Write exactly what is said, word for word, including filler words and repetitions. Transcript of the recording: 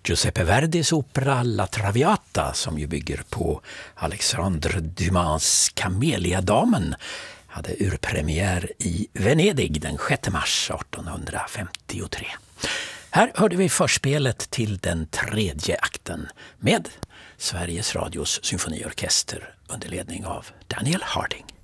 Giuseppe Verdis opera La Traviata, som ju bygger på Alexandre Dumas Kameliadamen, hade urpremiär i Venedig den sjätte mars artonhundrafemtiotre. Här hörde vi förspelet till den tredje akten med Sveriges Radios symfoniorkester under ledning av Daniel Harding.